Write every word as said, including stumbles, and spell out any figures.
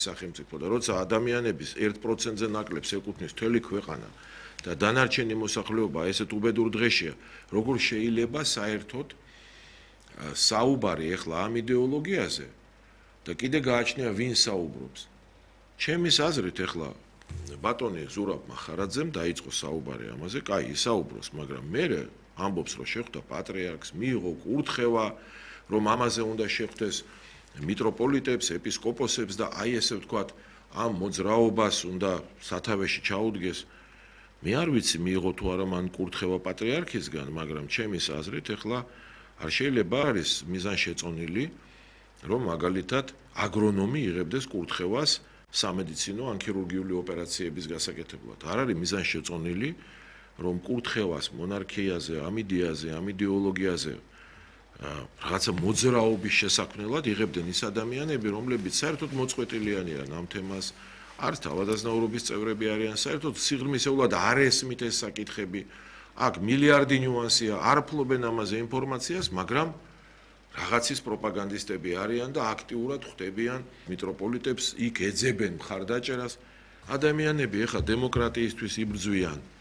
სახელმწიფო და როცა ადამიანების ერთ პროცენტზე ნაკლებს ეკუთვნის მთელი ქვეყანა და დანარჩენი მოსახლეობა ესეთ უბედურ დღეშია, როგორ შეიძლება საერთოდ საუბარი ეხლა ამ იდეოლოგიაზე და კიდე გააჩნია ვინ საუბრობს. ჩემის აზრით ეხლა ბატონი ზურაბ მახარაძემ დაიწყო საუბარი ამაზე, კაი, ისაუბროს, მაგრამ მე ამბობს, რომ შეხვდა პატრიარქს, მიიღო კურთხევა, რომ ამაზე უნდა შეხვდეს მიტროპოლიტებს, ეპისკოპოსებს და აი ესე ვთქვათ, ამ მოძრაობას უნდა სათავეში ჩაუდგეს. მე არ ვიცი მიიღო თუ არა მან კურთხევა პატრიარქისგან, მაგრამ ჩემის აზრით ეხლა არ შეიძლება არის მიზანშეწონილი, რომ მაგალითად აგრონომი იღებდეს კურთხევას სამედიცინო ან ქირურგიული ოპერაციების გასაკეთებლად. არ არის მიზანშეწონილი, რომ კურთხევას მონარქიაზე, ამ იდეაზე, ამ იდეოლოგიაზე რაღაცა მოძრაობის შესაქმნელად იღებდნენ ის ადამიანები, რომლებიც საერთოდ მოწყვეტილი არიან ამ თემას, არც თავადაზნაურობის წევრები არიან, საერთოდ სიღრმისეულად არ ესმით ეს საკითხები. აქ მილიარდი ნიუანსია, არ ფლობენ ამაზე ინფორმაციას, მაგრამ რაღაცის პროპაგანდისტები არიან და აქტიურად ხვდებიან მიტროპოლიტებს, იქ ეძებენ მხარდაჭერას. ადამიანები ეხლა დემოკრატიისთვის იბრძვიან.